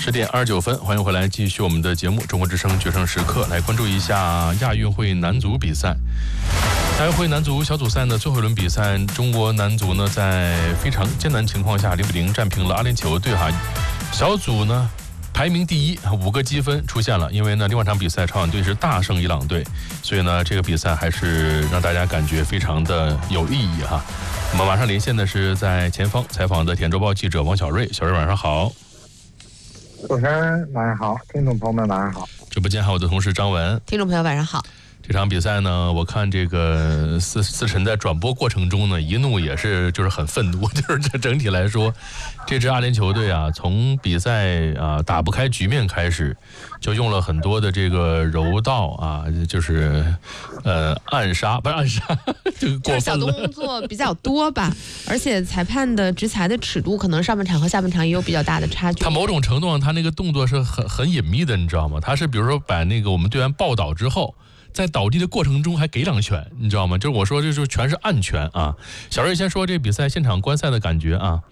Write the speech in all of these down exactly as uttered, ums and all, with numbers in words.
十点二十九分，欢迎回来，继续我们的节目《中国之声决胜时刻》，来关注一下亚运会男足比赛。亚运会男足小组赛呢，最后一轮比赛，中国男足呢在非常艰难情况下零比零战平了阿联酋队哈。小组呢排名第一，五个积分出现了。因为呢，另外一场比赛朝鲜队是大胜伊朗队，所以呢，这个比赛还是让大家感觉非常的有意义哈。我们马上连线的是在前方采访的《甜周报》记者王小瑞，小瑞晚上好。 主持人晚上好，听众朋友们晚上好。 直播间还有我的同事张文， 听众朋友晚上好。 这场比赛呢，我看这个思思辰在转播过程中呢，一怒也是就是很愤怒，就是这整体来说，这支阿联酋队啊，从比赛啊打不开局面开始，就用了很多的这个柔道啊，就是呃暗杀，不是暗杀，这个过分了， 就是小动作比较多吧，而且裁判的执裁的尺度可能上半场和下半场也有比较大的差距。 他某种程度上，他那个动作是很很隐秘的，你知道吗？他是比如说把那个我们队员抱倒之后，在倒地的过程中还给两拳，你知道吗？就是我说这就全是暗拳啊。小瑞先说这比赛现场观赛的感觉啊。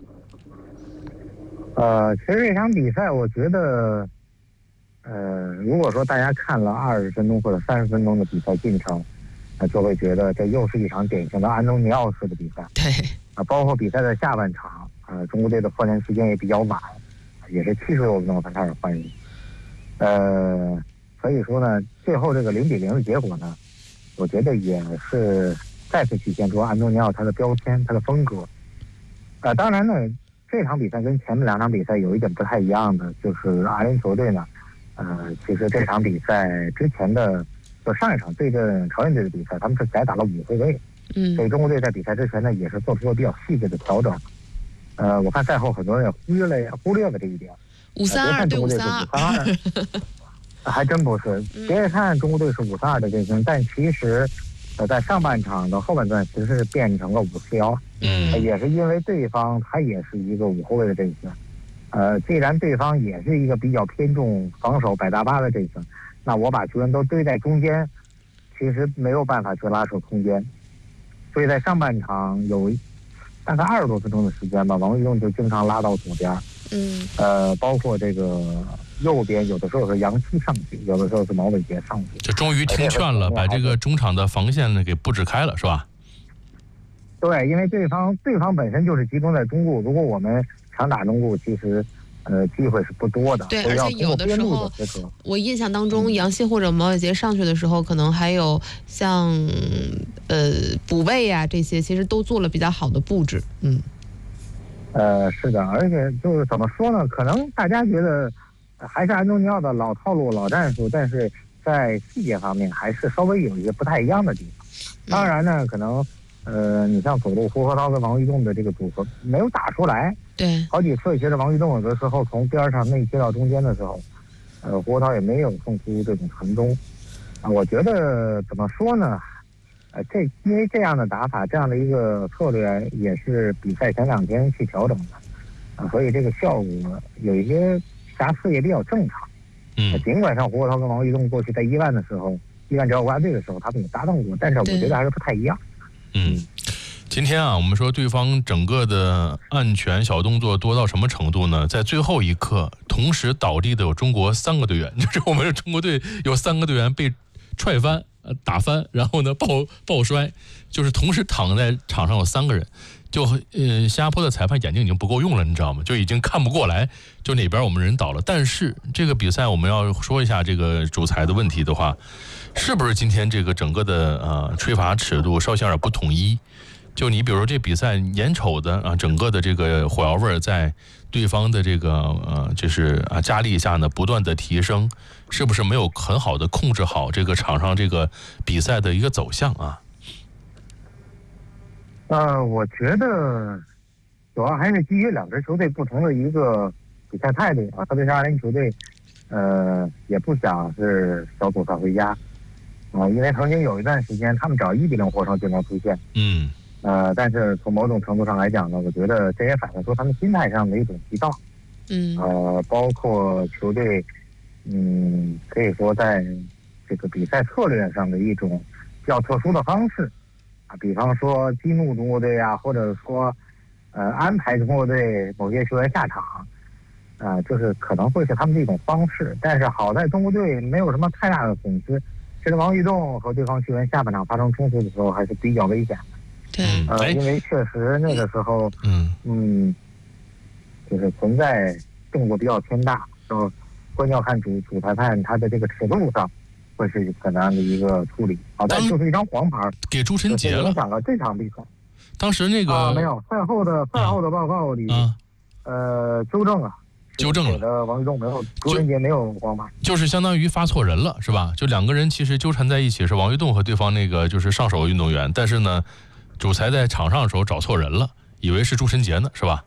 呃，其实这场比赛我觉得，呃，如果说大家看了二十分钟或者三十分钟的比赛进程，呃，就会觉得这又是一场典型的安东尼奥式的比赛。 对。 啊，包括比赛的下半场，呃，中国队的换人时间也比较晚，也是七十多分钟才开始换人。呃。所以说呢，最后这个零比零的结果呢，我觉得也是再次体现出安东尼奥他的标签、他的风格。呃，当然呢，这场比赛跟前面两场比赛有一点不太一样的，就是阿联酋队呢，呃，其实这场比赛之前的就上一场对阵朝鲜队的比赛，他们是改打了五后卫， 嗯， 所以中国队在比赛之前呢，也是做出了比较细致的调整。呃，我看赛后很多人也忽略了忽略了这一点。 五三二对五三二。 还真不是，别看中国队是五三二的阵型，但其实，呃，在上半场的后半段其实是变成了五四幺， 嗯， 也是因为对方他也是一个五后卫的阵型，呃，既然对方也是一个比较偏重防守百搭八的阵型，那我把球员都堆在中间，其实没有办法去拉扯空间，所以在上半场有大概二十多分钟的时间吧，王玉栋就经常拉到左边， 嗯， 呃，包括这个。右边有的时候是杨希上去，有的时候是毛伟杰上去， 就终于听劝了，把这个中场的防线呢给布置开了，是吧？ 对，因为对方对方本身就是集中在中路，如果我们强打中路，其实呃机会是不多的。 对，而且有的时候，我印象当中，杨希或者毛伟杰上去的时候，可能还有像呃补位啊这些，其实都做了比较好的布置。嗯， 呃，是的，而且就是怎么说呢？可能大家觉得。还是安东尼奥的老套路、老战术，但是在细节方面还是稍微有一些不太一样的地方。当然呢，可能呃，你像左路胡河涛跟王玉栋的这个组合没有打出来。 对， 好几次其实王玉栋有的时候从边上内切到中间的时候，呃，胡河涛也没有送出这种传中。啊，我觉得怎么说呢？呃，这因为这样的打法，这样的一个策略也是比赛前两天去调整的，啊，所以这个效果有一些。瑕疵也比较正常， 嗯， 尽管像胡国涛跟王玉栋过去在伊万的时候，伊万找国家队的时候，他们也搭档过，但是我觉得还是不太一样。 嗯，今天啊，我们说对方整个的暗拳小动作多到什么程度呢？在最后一刻，同时倒地的有中国三个队员，就是我们中国队有三个队员被踹翻、呃打翻，然后呢抱抱摔，就是同时躺在场上有三个人。就呃，新加坡的裁判眼睛已经不够用了，你知道吗？就已经看不过来，就哪边我们人倒了。但是这个比赛我们要说一下这个主裁的问题的话，是不是今天这个整个的呃吹罚尺度稍显有点不统一？就你比如说这比赛眼瞅的啊，整个的这个火药味在对方的这个呃就是啊加力下呢不断的提升，是不是没有很好的控制好这个场上这个比赛的一个走向啊？ 呃，我觉得主要还是基于两支球队不同的一个比赛态度啊，特别是阿联酋队，呃，也不想是小组赛回家啊，因为曾经有一段时间他们只要一比零获胜就能出线， 嗯， 呃，但是从某种程度上来讲呢，我觉得这也反映出他们心态上的一种急躁， 嗯， 呃，包括球队，嗯，可以说在这个比赛策略上的一种比较特殊的方式。比方说激怒中国队啊，或者说，呃，安排中国队某些球员下场， 啊、呃，就是可能会是他们的一种方式。但是好在中国队没有什么太大的损失。其实王玉栋和对方球员下半场发生冲突的时候还是比较危险的。 对， 呃，因为确实那个时候， 嗯嗯，就是存在动作比较偏大，然后关键要看主主裁判他的这个尺度上会是怎样的一个处理。好在就是一张黄牌给朱晨杰了， 影响了这场比赛。 当时那个、 啊、没有赛后的赛后的报告里， 啊、 呃，纠正了。 纠正了的王玉栋没有，朱晨杰没有黄牌， 就是相当于发错人了，是吧？就两个人其实纠缠在一起，是王玉栋和对方那个就是上手运动员，但是呢，主裁在场上的时候找错人了，以为是朱晨杰呢，是吧？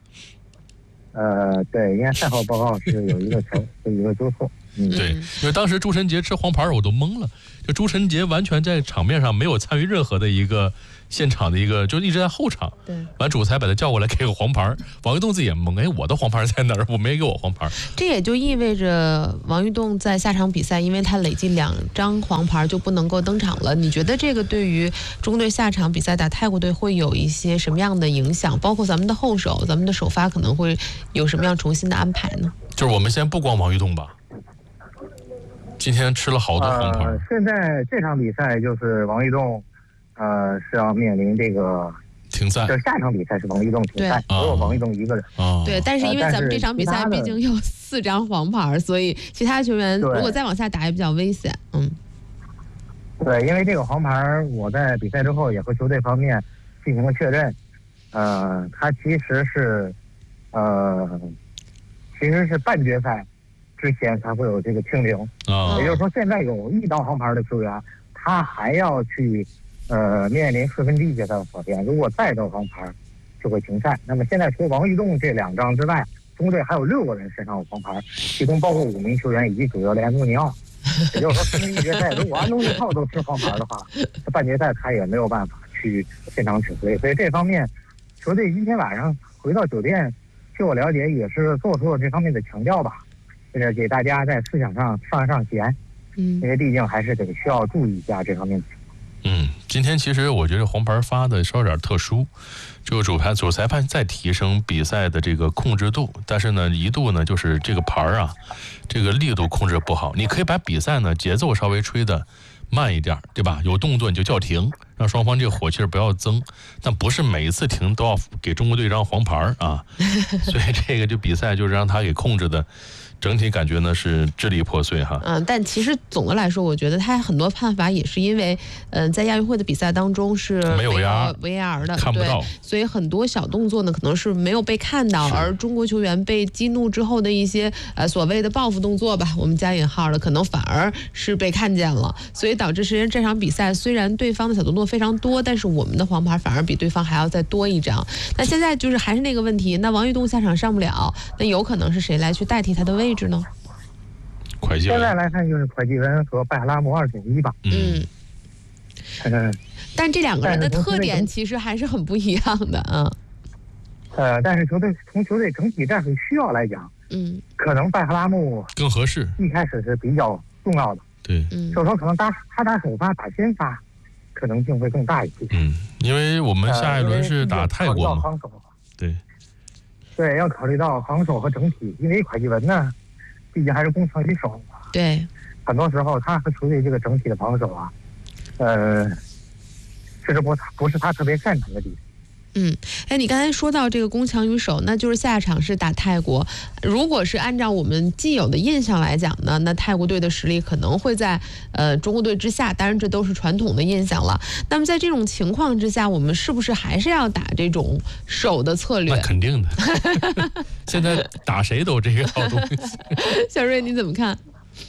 呃，对，因为赛后报告是有一个有有一个纠错。嗯， 对，因为当时朱晨杰吃黄牌我都懵了，就朱晨杰完全在场面上没有参与任何的一个现场的一个，就一直在后场。 对， 完主裁把他叫过来给个黄牌，王玉栋自己也懵，哎，我的黄牌在哪儿？我没给我黄牌。 这也就意味着王玉栋在下场比赛，因为他累计两张黄牌就不能够登场了。你觉得这个对于中国队下场比赛打泰国队会有一些什么样的影响？包括咱们的后手、咱们的首发可能会有什么样重新的安排呢？ 就是我们先不光王玉栋吧。今天吃了好多黄牌、 呃。现在这场比赛就是王玉栋，呃，是要面临这个停赛。 就下场比赛是王玉栋停赛，只有王玉栋一个人。 哦、 对，但是因为咱们这场比赛毕竟有四张黄牌，所以其他球员如果再往下打也比较危险。嗯。 对，因为这个黄牌，我在比赛之后也和球队方面进行了确认。呃，他其实是，呃，其实是半决赛之前才会有这个清零， 哦、 也就是说现在有一张黄牌的球员，他还要去呃面临四分之一决赛的考验，如果再得黄牌，就会停赛。那么现在除了王玉栋这两张之外，中国队还有六个人身上有黄牌，其中包括五名球员以及主教练安东尼奥。也就是说，四分之一决赛如果安东尼奥都吃黄牌的话，这半决赛他也没有办法去现场指挥。所以这方面，球队今天晚上回到酒店，据我了解也是做出了这方面的强调吧。就是给大家在思想上上一上弦， 嗯， 因为毕竟还是得需要注意一下这方面的情况。 嗯，今天其实我觉得黄牌发的稍有点特殊，就主裁主裁判再提升比赛的这个控制度，但是呢，一度呢就是这个牌啊，这个力度控制不好。你可以把比赛呢节奏稍微吹的慢一点，对吧？有动作你就叫停，让双方这个火气不要增，但不是每一次停都要给中国队一张黄牌啊。所以这个就比赛就是让他给控制的。整体感觉呢是支离破碎哈， 嗯，但其实总的来说，我觉得他很多判罚也是因为，嗯、呃，在亚运会的比赛当中是没有 V R V R 的， 看不到， 所以很多小动作呢可能是没有被看到，而中国球员被激怒之后的一些呃所谓的报复动作吧，我们加引号的，可能反而是被看见了，所以导致实际上这场比赛虽然对方的小动作非常多，但是我们的黄牌反而比对方还要再多一张。那现在就是还是那个问题，那王玉栋下场上不了，那有可能是谁来去代替他的位置？呢？ 现在来看就是蒯基文和拜哈拉姆二选一吧。 嗯， 嗯， 但这两个人的特点其实还是很不一样的啊。 呃，但是球队从球队整体战术需要来讲， 嗯， 可能拜哈拉姆更合适， 一开始是比较重要的。 对， 嗯， 就是说可能打他打首发打先发可能性会更大一些。 嗯，因为我们下一轮是打泰国嘛。 防守。 对。 对，要考虑到防守和整体，因为蒯基文呢，毕竟还是攻强于守。 对， 很多时候他和球队这个整体的防守啊，呃，确实不不是他特别擅长的地方。 嗯，哎，你刚才说到这个攻强于守，那就是下场是打泰国。如果是按照我们既有的印象来讲呢，那泰国队的实力可能会在呃中国队之下，当然这都是传统的印象了。那么在这种情况之下，我们是不是还是要打这种守的策略？ 那肯定的，现在打谁都这个套东西。 小瑞你怎么看？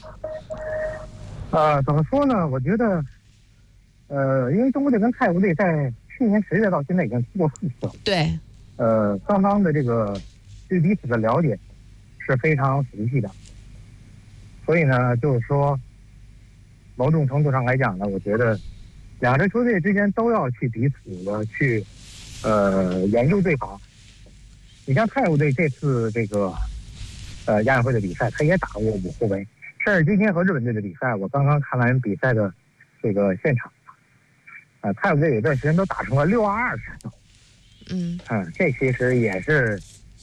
呃，怎么说呢？我觉得，呃，因为中国队跟泰国队在去年十月到现在已经踢过四次了。 对。 呃，双方的这个对彼此的了解是非常熟悉的，所以呢，就是说，某种程度上来讲呢，我觉得两支球队之间都要去彼此的去呃研究对方。你像泰国队这次这个呃亚运会的比赛，他也打过五后卫。甚至今天和日本队的比赛，我刚刚看完比赛的这个现场，啊、呃，泰国队有段时间都打成了六二二战斗。 嗯， 嗯，这其实也是，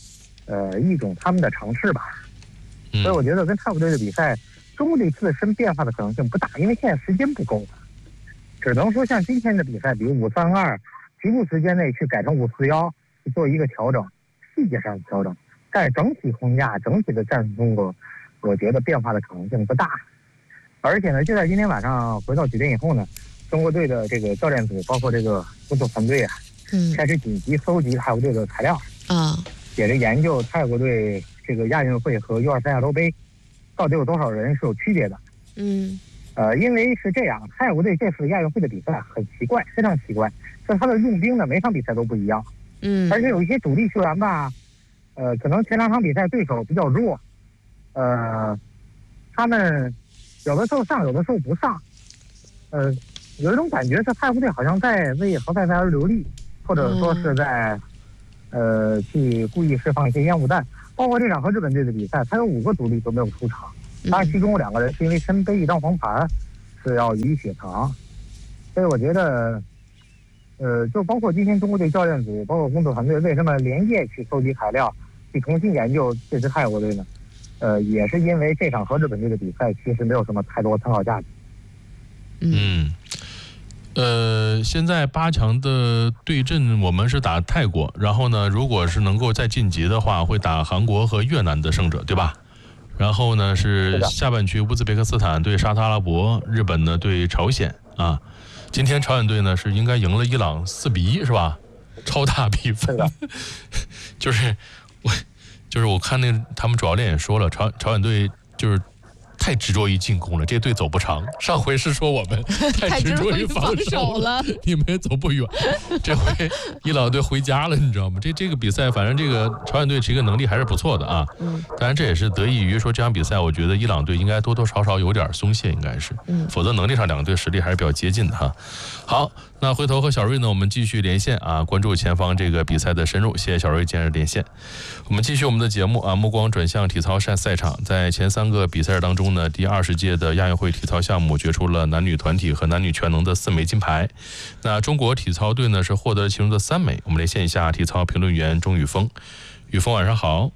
呃一种他们的尝试吧。 嗯、 所以我觉得跟泰国队的比赛，中国队自身变化的可能性不大，因为现在时间不够，只能说像今天的比赛，比如五三二，局部时间内去改成五四幺，去做一个调整，细节上的调整，但是整体框架、整体的战术风格，我觉得变化的可能性不大。而且呢，就在今天晚上回到酒店以后呢，中国队的这个教练组，包括这个工作团队啊， 嗯， 开始紧急搜集泰国队的材料啊， 也是研究泰国队这个亚运会和 U 二三亚洲杯到底有多少人是有区别的。 嗯， 呃，因为是这样，泰国队这次亚运会的比赛很奇怪，非常奇怪，就是他的用兵呢，每场比赛都不一样。 嗯， 而且有一些主力球员吧，呃，可能前两场比赛对手比较弱，呃，他们有的时候上，有的时候不上，呃，有一种感觉是泰国队好像在为淘汰赛而流力，或者说是在，呃，去故意释放一些烟雾弹。包括这场和日本队的比赛，他有五个主力都没有出场，当然其中有两个人是因为身背一张黄牌，是要予以雪藏。所以我觉得，呃，就包括今天中国队教练组，包括工作团队，为什么连夜去收集材料，去重新研究这支泰国队呢？呃，也是因为这场和日本队的比赛其实没有什么太多参考价值。 嗯，呃，现在八强的对阵我们是打泰国，然后呢，如果是能够再晋级的话，会打韩国和越南的胜者，对吧？然后呢是下半区乌兹别克斯坦对沙特阿拉伯，日本呢对朝鲜啊。今天朝鲜队呢是应该赢了伊朗四比一，是吧？超大比分。就是我。就是我看那个他们主教练也说了，朝朝鲜队就是太执着于进攻了，这队走不长。上回是说我们太执着于防守了，你们也走不远。这回伊朗队回家了，你知道吗？这这个比赛，反正这个朝鲜队这个能力还是不错的啊。嗯。当然这也是得益于说这场比赛，我觉得伊朗队应该多多少少有点松懈，应该是。嗯。否则能力上两个队实力还是比较接近的哈。好，那回头和小瑞呢，我们继续连线啊，关注前方这个比赛的深入。谢谢小瑞今日连线。我们继续我们的节目啊，目光转向体操赛赛场，在前三个比赛当中呢，第二十届的亚运会体操项目决出了男女团体和男女全能的四枚金牌。那中国体操队呢是获得了其中的三枚。我们连线一下体操评论员钟宇峰。宇峰晚上好。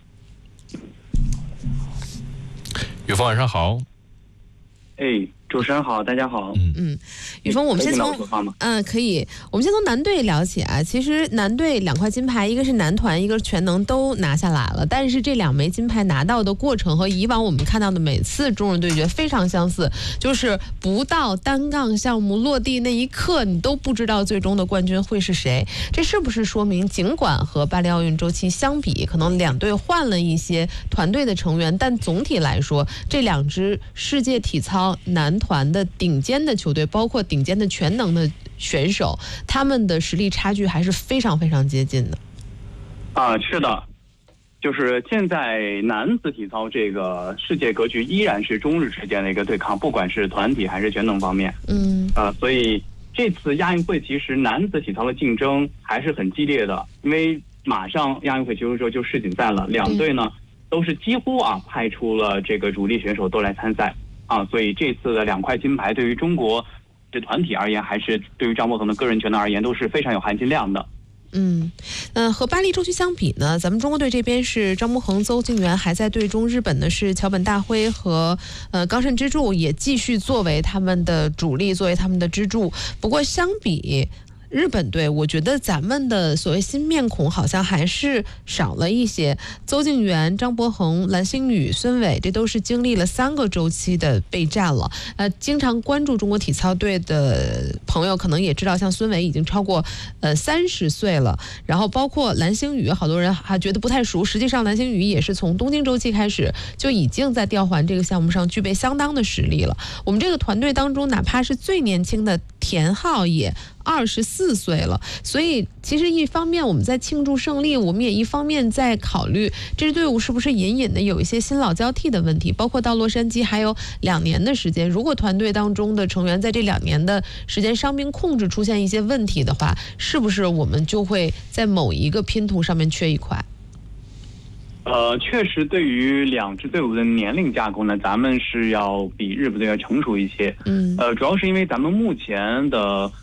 宇峰晚上好。 哎。主持人好，大家好。 嗯嗯，宇峰，我们先从嗯可以，我们先从男队聊起啊。其实男队两块金牌，一个是男团，一个是全能，都拿下来了。但是这两枚金牌拿到的过程和以往我们看到的每次中日对决非常相似，就是不到单杠项目落地那一刻，你都不知道最终的冠军会是谁。这是不是说明，尽管和巴黎奥运周期相比，可能两队换了一些团队的成员，但总体来说，这两支世界体操男团的顶尖的球队，包括顶尖的全能的选手，他们的实力差距还是非常非常接近的。 啊，是的，就是现在男子体操这个世界格局依然是中日之间的一个对抗，不管是团体还是全能方面。嗯，啊，所以这次亚运会其实男子体操的竞争还是很激烈的，因为马上亚运会结束之后就世锦赛了，两队呢、嗯、都是几乎啊派出了这个主力选手都来参赛。啊，所以这次的两块金牌对于中国这团体而言，还是对于张伯恒的个人全能而言，都是非常有含金量的。 嗯，呃，和巴黎周期相比呢，咱们中国队这边是张伯恒、邹敬园还在队中，日本呢是桥本大辉和呃冈慎之助也继续作为他们的主力，作为他们的支柱。不过相比日本队，我觉得咱们的所谓新面孔好像还是少了一些。邹敬园、张伯恒、蓝星宇、孙伟，这都是经历了三个周期的备战了。呃，经常关注中国体操队的朋友可能也知道，像孙伟已经超过呃三十岁了。然后包括蓝星宇，好多人还觉得不太熟，实际上蓝星宇也是从东京周期开始就已经在吊环这个项目上具备相当的实力了。我们这个团队当中，哪怕是最年轻的田浩也二十四岁了，所以其实一方面我们在庆祝胜利，我们也一方面在考虑这支队伍是不是隐隐的有一些新老交替的问题，包括到洛杉矶还有两年的时间，如果团队当中的成员在这两年的时间伤病控制出现一些问题的话，是不是我们就会在某一个拼图上面缺一块？ 呃，确实，对于两支队伍的年龄架构呢，咱们是要比日本队要成熟一些。嗯，呃，主要是因为咱们目前的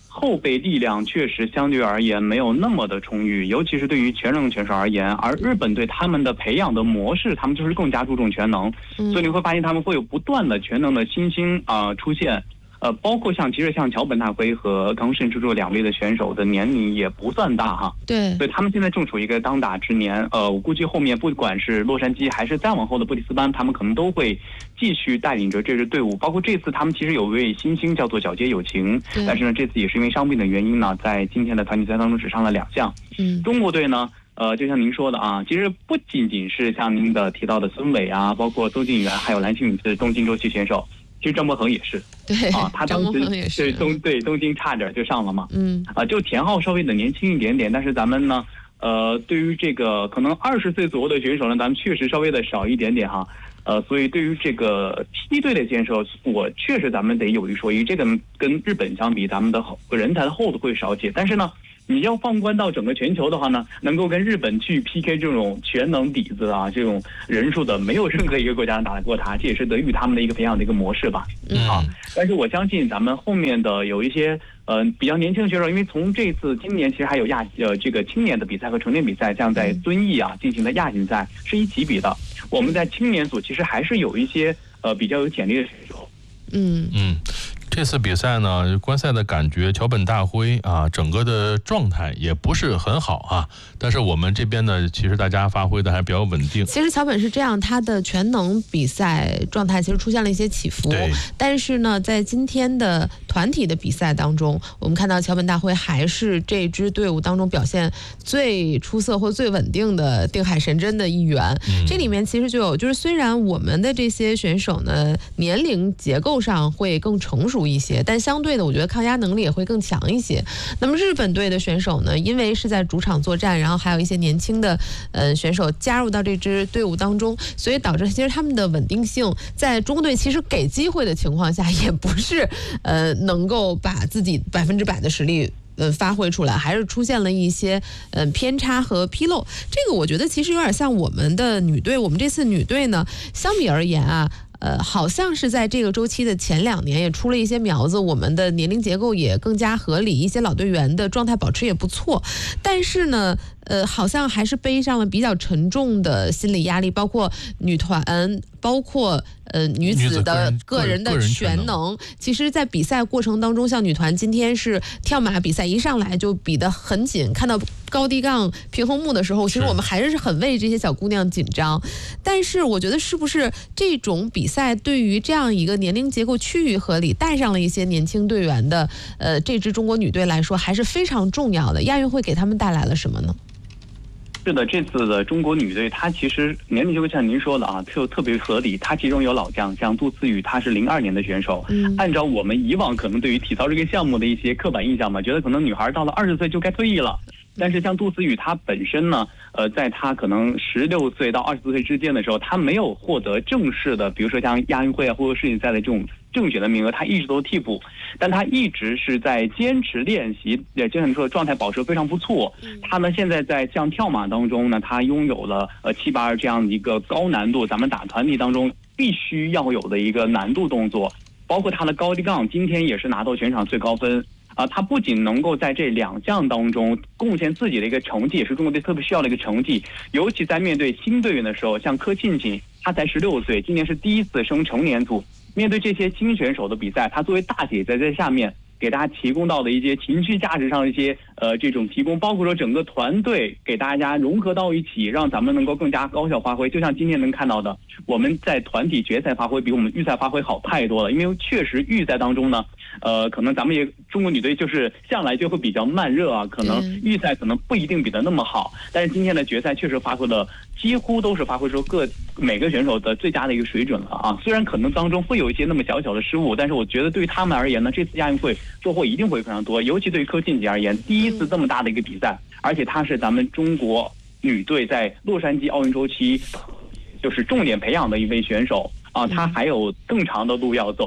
后备力量确实相对而言没有那么的充裕，尤其是对于全能选手而言。而日本对他们的培养的模式，他们就是更加注重全能，所以你会发现他们会有不断的全能的新星啊、呃、出现。呃，包括像其实像桥本大辉和冈慎之助两位的选手的年龄也不算大哈， 对， 所以他们现在正处于一个当打之年。呃，我估计后面不管是洛杉矶还是再往后的布里斯班，他们可能都会继续带领着这支队伍。包括这次他们其实有位新星叫做皎洁友情，但是呢，这次也是因为伤病的原因呢，在今天的团体赛当中只上了两项。 嗯， 中国队呢？呃，就像您说的啊，其实不仅仅是像您的提到的孙伟啊，包括邹敬园，还有篮球女子东京周期选手。其实张博恒也是， 对啊，他当时对东对东京差点就上了嘛， 嗯， 啊，就田浩稍微的年轻一点点，但是咱们呢，呃，对于这个可能二十岁左右的选手呢，咱们确实稍微的少一点点哈，呃，所以对于这个梯队的选手，我确实咱们得有一说一，这个跟日本相比，咱们的人才的厚度会少些，但是呢。你要放观到整个全球的话呢，能够跟日本去 P K 这种全能底子啊，这种人数的，没有任何一个国家能打得过他，这也是得益于他们的一个培养的一个模式吧。 嗯啊，但是我相信咱们后面的有一些呃比较年轻的选手，因为从这次今年其实还有亚呃这个青年的比赛和成年比赛，像在遵义啊进行的亚锦赛是一起比的。我们在青年组其实还是有一些呃比较有潜力的选手。 嗯嗯。这次比赛呢，观赛的感觉，桥本大辉啊，整个的状态也不是很好啊。但是我们这边呢，其实大家发挥的还比较稳定。 其实桥本是这样，他的全能比赛状态其实出现了一些起伏。但是呢，在今天的团体的比赛当中，我们看到桥本大辉还是这支队伍当中表现最出色或最稳定的定海神针的一员。嗯、这里面其实就有，就是虽然我们的这些选手呢，年龄结构上会更成熟一些，但相对的我觉得抗压能力也会更强一些。那么日本队的选手呢，因为是在主场作战，然后还有一些年轻的呃选手加入到这支队伍当中，所以导致其实他们的稳定性在中国队其实给机会的情况下，也不是呃能够把自己百分之百的实力呃发挥出来，还是出现了一些呃偏差和纰漏。这个我觉得其实有点像我们的女队，我们这次女队呢，相比而言啊。呃，好像是在这个周期的前两年也出了一些苗子，我们的年龄结构也更加合理，一些老队员的状态保持也不错，但是呢，呃，好像还是背上了比较沉重的心理压力，包括女团，包括呃女子的个人的全能。其实，在比赛过程当中，像女团今天是跳马比赛，一上来就比得很紧，看到高低杠平衡木的时候，其实我们还是很为这些小姑娘紧张。但是，我觉得是不是这种比赛对于这样一个年龄结构趋于合理，带上了一些年轻队员的呃这支中国女队来说，还是非常重要的。亚运会给他们带来了什么呢？ 是的，这次的中国女队，她其实年龄就像您说的啊，特特别合理。她其中有老将，像杜思雨，她是零二年的选手。嗯，按照我们以往可能对于体操这个项目的一些刻板印象嘛，觉得可能女孩到了二十岁就该退役了。但是像杜思雨，她本身呢，呃，在她可能十六岁到二十四岁之间的时候，她没有获得正式的，比如说像亚运会啊或者世锦赛的这种正选的名额，她一直都替补，但她一直是在坚持练习，也就像你说的状态保持非常不错。她呢现在在像跳马当中呢，她拥有了呃七八二这样的一个高难度，咱们打团体当中必须要有的一个难度动作，包括她的高低杠，今天也是拿到全场最高分。啊，他不仅能够在这两项当中贡献自己的一个成绩，也是中国队特别需要的一个成绩。尤其在面对新队员的时候，像柯庆锦，他才十六岁，今年是第一次升成年组。面对这些新选手的比赛，他作为大姐在在下面给大家提供到的一些情绪价值上的一些呃这种提供，包括说整个团队给大家融合到一起，让咱们能够更加高效发挥。就像今天能看到的，我们在团体决赛发挥比我们预赛发挥好太多了，因为确实预赛当中呢。呃，可能咱们也中国女队就是向来就会比较慢热啊，可能预赛可能不一定比得那么好，但是今天的决赛确实发挥了，几乎都是发挥出各每个选手的最佳的一个水准了啊。虽然可能当中会有一些那么小小的失误，但是我觉得对于他们而言呢，这次亚运会收获一定会非常多，尤其对于柯庆锦而言，第一次这么大的一个比赛，而且她是咱们中国女队在洛杉矶奥运周期就是重点培养的一位选手啊，她还有更长的路要走。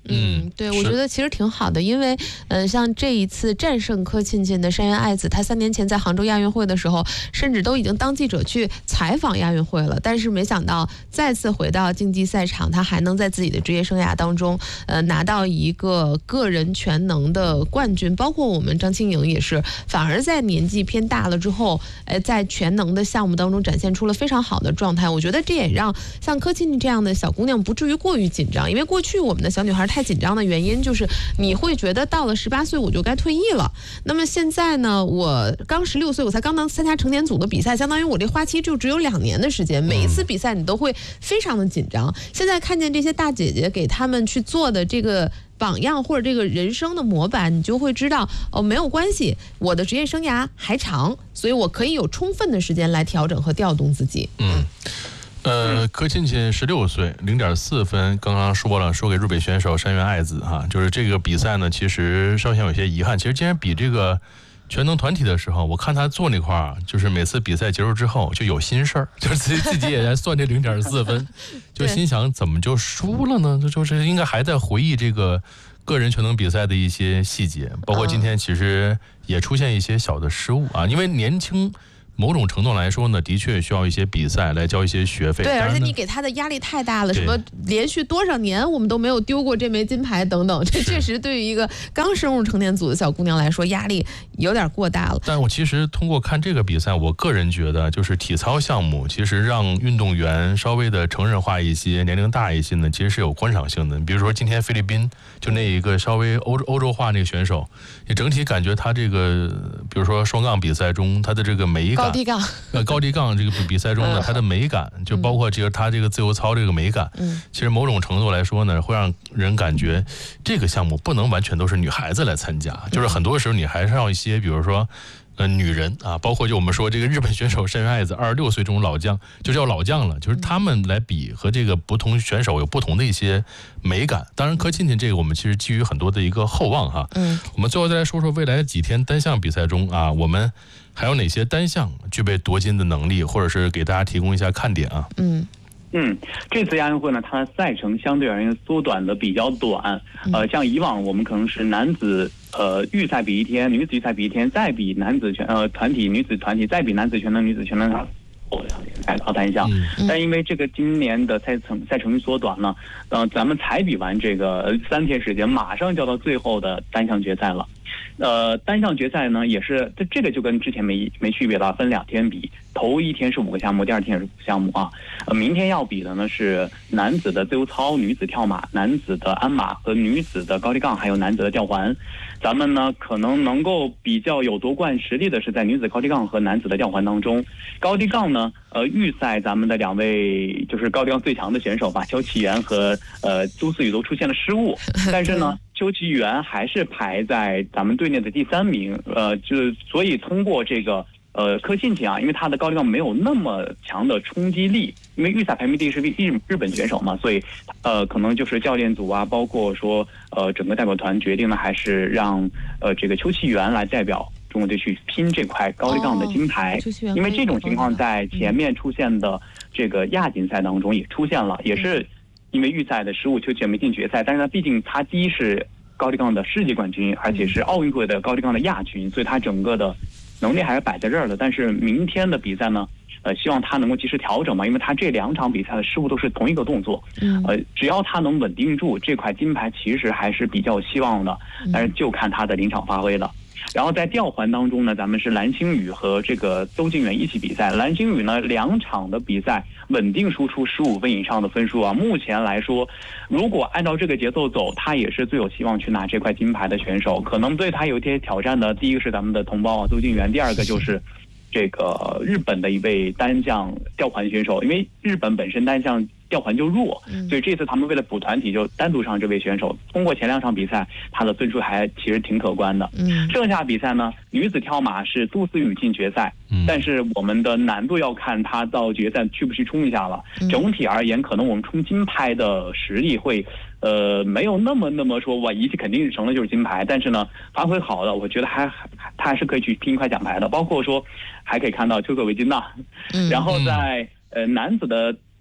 嗯，对，我觉得其实挺好的，因为，嗯、呃，像这一次战胜柯庆庆的山原爱子，她三年前在杭州亚运会的时候，甚至都已经当记者去采访亚运会了，但是没想到再次回到竞技赛场，她还能在自己的职业生涯当中，呃，拿到一个个人全能的冠军。包括我们张庆颖也是，反而在年纪偏大了之后，呃，在全能的项目当中展现出了非常好的状态。我觉得这也让像柯庆庆这样的小姑娘不至于过于紧张，因为过去我们的小女孩太紧张的原因就是你会觉得到了十八岁我就该退役了。那么现在呢，我刚十六岁，我才刚刚参加成年组的比赛，相当于我这花期就只有两年的时间，每一次比赛你都会非常的紧张。现在看见这些大姐姐给他们去做的这个榜样或者这个人生的模板，你就会知道哦，没有关系，我的职业生涯还长，所以我可以有充分的时间来调整和调动自己。 嗯。呃，柯庆庆十六岁，零点四分，刚刚说了，说给日本选手山原爱子哈，就是这个比赛呢，其实稍显有些遗憾。其实今天比这个全能团体的时候，我看他做那块儿，就是每次比赛结束之后就有心事儿，就是自己自己也在算这零点四分，就心想怎么就输了呢？这就是应该还在回忆这个个人全能比赛的一些细节，包括今天其实也出现一些小的失误啊，因为年轻。某种程度来说呢，的确需要一些比赛来交一些学费。 对，而且你给他的压力太大了，什么连续多少年我们都没有丢过这枚金牌等等，这确实对于一个刚升入成年组的小姑娘来说，压力有点过大了。 但我其实通过看这个比赛，我个人觉得，就是体操项目其实让运动员稍微的成人化一些，年龄大一些呢，其实是有观赏性的。比如说今天菲律宾就那一个稍微欧洲欧洲化那个选手，你整体感觉他这个，比如说双杠比赛中他的这个美感。 高低杠， 呃，高低杠这个比赛中呢，它的美感就包括这个它这个自由操这个美感，嗯，其实某种程度来说呢，会让人感觉这个项目不能完全都是女孩子来参加，就是很多时候你还是要一些，比如说。呃，女人啊，包括就我们说这个日本选手山原爱子，二十六岁这种老将，就叫老将了，就是他们来比和这个不同选手有不同的一些美感。当然，柯庆庆这个我们其实基于很多的一个厚望哈。嗯。我们最后再来说说未来几天单项比赛中啊，我们还有哪些单项具备夺金的能力，或者是给大家提供一下看点啊？ 嗯。 嗯，这次亚运会呢，它的赛程相对而言缩短的比较短。呃，像以往我们可能是男子呃预赛比一天，女子预赛比一天，再比男子全呃团体、女子团体，再比男子全能、女子全能赛道单项。但因为这个今年的赛程赛程缩短呢，呃，咱们才比完这个三天时间，马上就要到最后的单项决赛了。呃，单项决赛呢也是这这个就跟之前没没区别了，分两天比，头一天是五个项目，第二天也是五个项目啊。呃，明天要比的呢是男子的自由操、女子跳马、男子的鞍马和女子的高低杠，还有男子的吊环。咱们呢可能能够比较有夺冠实力的是在女子高低杠和男子的吊环当中。高低杠呢，呃，预赛咱们的两位就是高低杠最强的选手吧，邱启源和呃朱思雨都出现了失误，但是呢。邱启源还是排在咱们队内的第三名，呃，就是所以通过这个呃柯庆庆啊，因为他的高低杠没有那么强的冲击力，因为预赛排名第一是日日本选手嘛，所以呃可能就是教练组啊，包括说呃整个代表团决定呢，还是让呃这个邱启源来代表中国队去拼这块高低杠的金牌，哦、因为这种情况在前面出现的这个亚锦赛当中也出现了，也是。因为预赛的失误，邱启源没进决赛，但是他毕竟他第一是高低杠的世界冠军，而且是奥运会的高低杠的亚军，所以他整个的能力还是摆在这儿的。但是明天的比赛呢，呃，希望他能够及时调整嘛，因为他这两场比赛的失误都是同一个动作，呃，只要他能稳定住这块金牌，其实还是比较有希望的，但是就看他的临场发挥了。然后在吊环当中呢，咱们是蓝星宇和这个邹敬远一起比赛。蓝星宇呢，两场的比赛稳定输出十五分以上的分数啊。目前来说，如果按照这个节奏走，他也是最有希望去拿这块金牌的选手。可能对他有一些挑战的，第一个是咱们的同胞啊，邹敬远，第二个就是这个日本的一位单项吊环选手，因为日本本身单项吊环就弱，所以这次他们为了补团体就单独上这位选手。通过前两场比赛，他的分数还其实挺可观的。嗯，剩下比赛呢，女子跳马是杜思雨进决赛，但是我们的难度要看他到决赛去不去冲一下了。整体而言，可能我们冲金牌的实力会呃没有那么那么说哇一切肯定成了就是金牌，但是呢发挥好的，我觉得还他还是可以去拼一块奖牌的。包括说还可以看到丘克维金娜，然后在呃男子的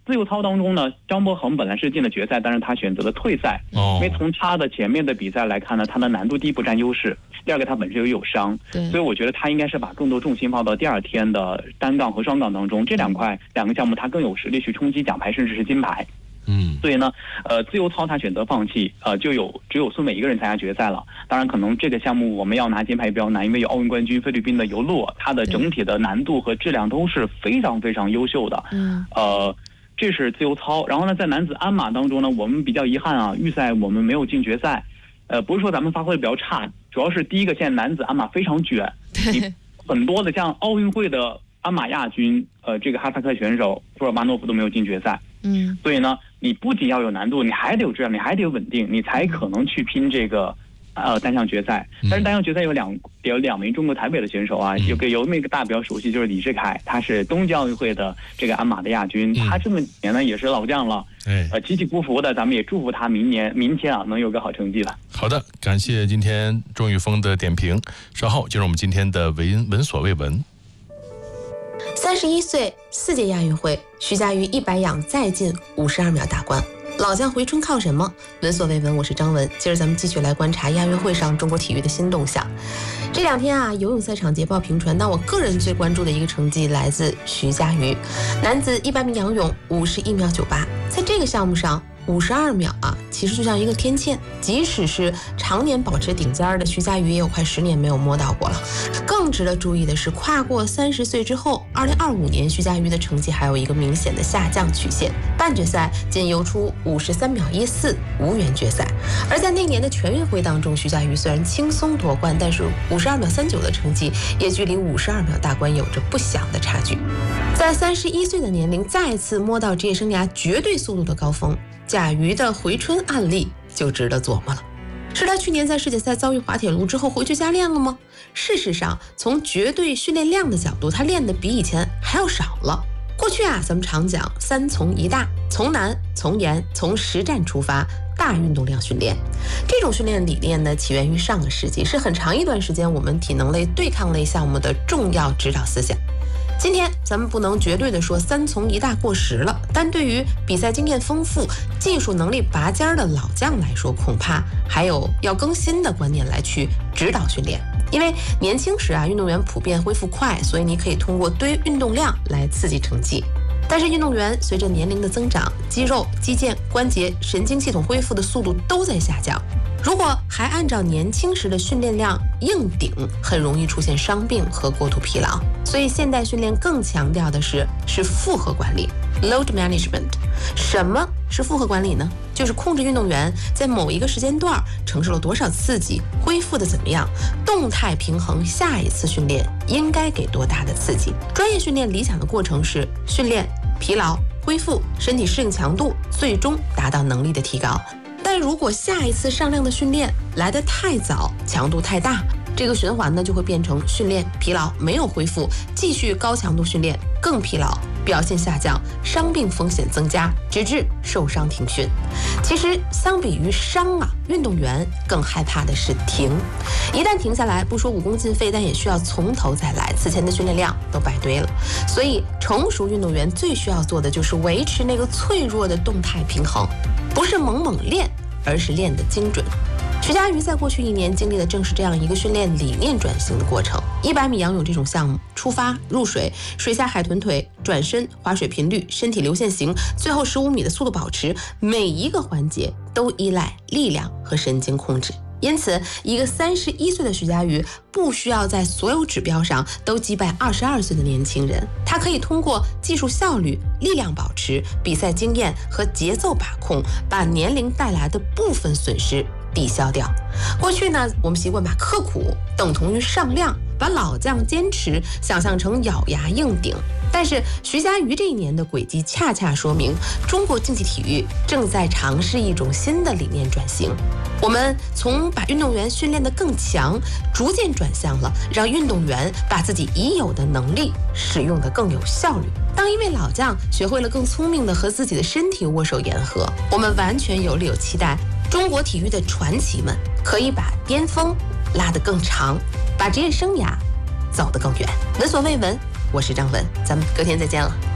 自由操当中呢，张博恒本来是进了决赛，但是他选择了退赛， 哦、 因为从他的前面的比赛来看呢，他的难度第一不占优势，第二个他本身又有伤，所以我觉得他应该是把更多重心放到第二天的单杠和双杠当中，这两块两个项目他更有实力去冲击奖牌甚至是金牌。 嗯， 所以呢，呃，自由操他选择放弃，呃，就有只有孙美一个人参加决赛了。当然，可能这个项目我们要拿金牌也比较难，因为有奥运冠军菲律宾的尤洛，他的整体的难度和质量都是非常非常优秀的。 嗯， 呃，这是自由操。然后呢，在男子鞍马当中呢，我们比较遗憾啊，预赛我们没有进决赛。呃，不是说咱们发挥的比较差，主要是第一个，现在男子鞍马非常卷，很多的像奥运会的鞍马亚军，呃，这个哈萨克选手库尔巴诺夫都没有进决赛。 嗯， 所以呢，你不仅要有难度，你还得有质量，你还得有稳定，你才可能去拼这个呃单项决赛。但是单项决赛有两有两名中国台北的选手啊，有个有那个大比较熟悉，就是李志凯，他是冬季奥运会的这个鞍马的亚军，他这么年呢也是老将了，呃，起起伏伏的，咱们也祝福他明年明天啊能有个好成绩了。 好的，感谢今天钟宇峰的点评，稍后进入我们今天的闻闻所未闻。 三十一岁，四届亚运会，徐嘉余一百仰再进五十二秒大关。老将回春靠什么？闻所未闻，我是张文。今儿咱们继续来观察亚运会上中国体育的新动向。这两天啊，游泳赛场捷报频传。那我个人最关注的一个成绩来自徐嘉余，男子一百米仰泳五十一秒九八，在这个项目上。五十二秒啊，其实就像一个天堑，即使是常年保持顶尖的徐嘉余，也有快十年没有摸到过了。更值得注意的是，跨过三十岁之后，二零二五年徐嘉余的成绩还有一个明显的下降曲线，半决赛仅游出五十三秒一四，无缘决赛。而在那年的全运会当中，徐嘉余虽然轻松夺冠，但是五十二秒三九的成绩也距离五十二秒大关有着不小的差距。在三十一岁的年龄再次摸到职业生涯绝对速度的高峰，贾余的回春案例就值得琢磨了。是他去年在世锦赛遭遇滑铁卢之后回去加练了吗？事实上，从绝对训练量的角度，他练的比以前还要少了。过去啊，咱们常讲三从一大，从难、从严、从实战出发，大运动量训练。这种训练理念呢，起源于上个世纪，是很长一段时间我们体能类、对抗类项目的重要指导思想。今天咱们不能绝对的说三从一大过时了，但对于比赛经验丰富、技术能力拔尖的老将来说，恐怕还有要更新的观念来去指导训练。因为年轻时啊，运动员普遍恢复快，所以你可以通过堆运动量来刺激成绩。但是运动员随着年龄的增长，肌肉、肌腱、关节、神经系统恢复的速度都在下降。如果还按照年轻时的训练量硬顶，很容易出现伤病和过度疲劳。所以现代训练更强调的是是负荷管理 （load management）。什么是负荷管理呢？就是控制运动员在某一个时间段承受了多少刺激，恢复的怎么样，动态平衡下一次训练应该给多大的刺激。专业训练理想的过程是训练、疲劳、恢复、身体适应强度，最终达到能力的提高。但如果下一次上量的训练来得太早，强度太大，这个循环呢就会变成训练疲劳没有恢复，继续高强度训练更疲劳，表现下降，伤病风险增加，直至受伤停训。其实相比于伤啊，运动员更害怕的是停。一旦停下来，不说武功尽废，但也需要从头再来，此前的训练量都白堆了。所以成熟运动员最需要做的就是维持那个脆弱的动态平衡，不是猛猛练，而是练得精准。徐嘉余在过去一年经历的正是这样一个训练理念转型的过程。一百米仰泳这种项目，出发、入水、水下海豚腿、转身、划水频率、身体流线型，最后十五米的速度保持，每一个环节都依赖力量和神经控制。因此，一个三十一岁的徐嘉余不需要在所有指标上都击败二十二岁的年轻人，他可以通过技术效率、力量保持、比赛经验和节奏把控，把年龄带来的部分损失抵消掉。过去呢，我们习惯把刻苦等同于上量，把老将坚持想象成咬牙硬顶。但是徐嘉余这一年的轨迹恰恰说明，中国竞技体育正在尝试一种新的理念转型。我们从把运动员训练得更强，逐渐转向了让运动员把自己已有的能力使用得更有效率。当一位老将学会了更聪明地和自己的身体握手言和，我们完全有理由期待中国体育的传奇们可以把巅峰拉得更长，把职业生涯走得更远。闻所未闻，我是张文，咱们隔天再见了。